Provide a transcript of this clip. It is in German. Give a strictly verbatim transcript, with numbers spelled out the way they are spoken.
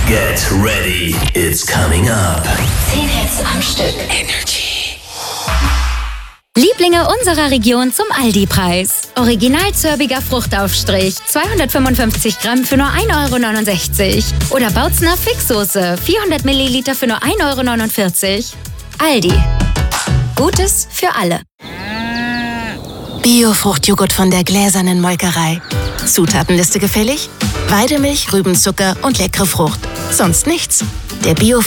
Get ready, it's coming up. zehn Hits am Stück. Energy. Lieblinge unserer Region zum Aldi-Preis. Original zörbiger Fruchtaufstrich, zweihundertfünfundfünfzig Gramm für nur ein Euro neunundsechzig. Oder Bautzner Fixsoße, vierhundert Milliliter für nur ein Euro neunundvierzig. Aldi. Gutes für alle. Bio-Fruchtjoghurt von der gläsernen Molkerei. Zutatenliste gefällig? Weidemilch, Rübenzucker und leckere Frucht. Sonst nichts. Der Bio